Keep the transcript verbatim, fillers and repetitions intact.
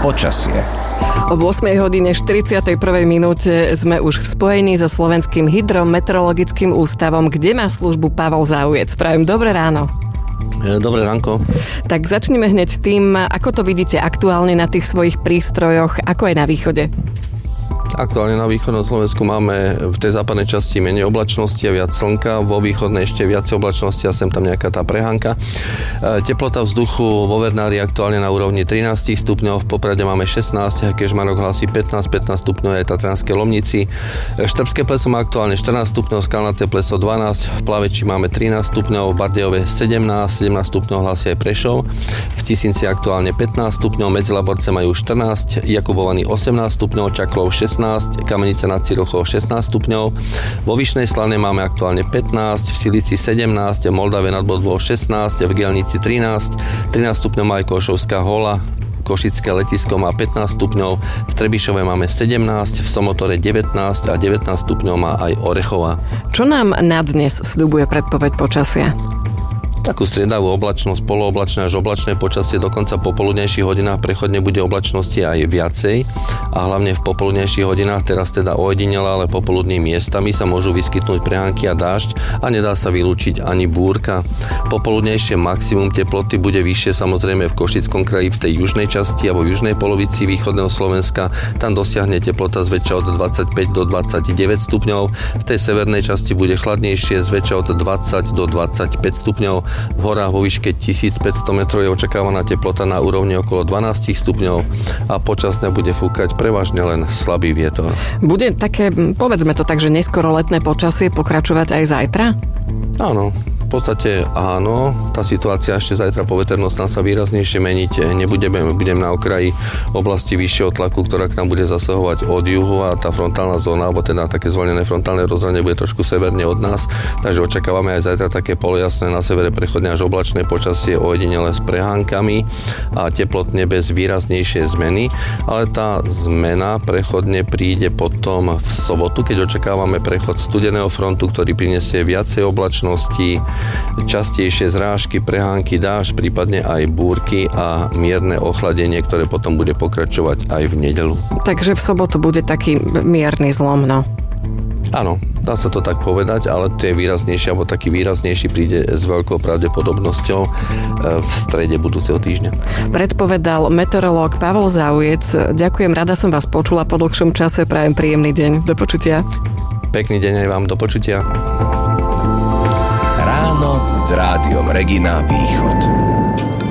Počasie. O ôsmej hodine štyridsiatej prvej minúte sme už v spojení so Slovenským hydrometeorologickým ústavom, kde má službu Pavol Zaujec. Prajem dobré ráno. Dobré ránko. Tak začneme hneď tým, ako to vidíte aktuálne na tých svojich prístrojoch, ako aj na východe. Aktuálne na východnom Slovensku máme v tej západnej časti menej oblačnosti a viac slnka, vo východnej ešte viac oblačnosti a sem tam nejaká tá prehánka. Teplota vzduchu vo Vernári aktuálne na úrovni trinásť stupňov, v Poprade máme šestnásť, Kežmarok hlási pätnásť pätnásť stupňov aj Tatranské Lomnici. Štrbské pleso má aktuálne štrnásť stupňov, Skalnaté pleso dvanásť, v Plaveči máme trinásť stupňov, v Bardejove sedemnásť, sedemnásť stupňov hlási aj Prešov, v Tisinci aktuálne pätnásť stupňov, Medzilaborce majú štrnásť, Jakubovany osemnásť stupňov, Čaklov šestnásť, Kamenice nad Cirochou šestnásť stupňov. Vo Vyšnej Slane máme aktuálne pätnásť, v Silici sedemnásť, v Moldave nad Bodvou šestnásť, v Gielnici trinásť, trinásť stupňov má aj Košovská Hola, Košické letisko má pätnásť stupňov, v Trebišove máme sedemnásť, v Somotore devätnásť a devätnásť stupňov má aj Orechová. Čo nám na dnes sľubuje predpoveď počasia? Takú striedavú oblačnosť, polooblačné až oblačné počasie, dokonca po popoludnejších hodinách prechodne bude oblačnosti aj viacej a hlavne v popoludnejších hodinách, teraz teda ojedinele, ale popoludní miestami sa môžu vyskytnúť prehánky a dážď a nedá sa vylúčiť ani búrka. Popoludnejšie maximum teploty bude vyššie samozrejme v Košickom kraji v tej južnej časti alebo južnej polovici východného Slovenska. Tam dosiahne teplota zväčša od dvadsaťpäť do dvadsaťdeväť stupňov. V tej severnej časti bude chladnejšie, zväčša od dvadsať do dvadsaťpäť stupňov. V horách vo výške tisícpäťsto metrov je očakávaná teplota na úrovni okolo dvanásť stupňov a počas dňa bude fúkať prevažne len slabý vietor. Bude také, povedzme to tak, že neskoro letné počasie pokračovať aj zajtra? Áno. V podstate áno, tá situácia ešte zajtra povetrnosť nám sa výraznejšie meniť nebudeme, budem na okraji oblasti vyššieho tlaku, ktorá k nám bude zasahovať od juhu a tá frontálna zóna, alebo teda také zvolené frontálne rozhranie bude trošku severne od nás, takže očakávame aj zajtra také polojasné, na severe prechodne až oblačné počasie, ojedinele s prehánkami a teplotne bez výraznejšie zmeny, ale tá zmena prechodne príde potom v sobotu, keď očakávame prechod studeného frontu, ktorý prinesie viacej oblačnosti, častejšie zrážky, prehánky, dážď, prípadne aj búrky a mierne ochladenie, ktoré potom bude pokračovať aj v nedeľu. Takže v sobotu bude taký mierny zlom, no? Áno, dá sa to tak povedať, ale to je výraznejšie, alebo taký výraznejší príde s veľkou pravdepodobnosťou v strede budúceho týždňa. Predpovedal meteorológ Pavol Zaujec. Ďakujem, rada som vás počula po dlhšom čase, prajem príjemný deň. Do počutia. Pekný deň aj vám, do počutia. S rádiom Regina Východ.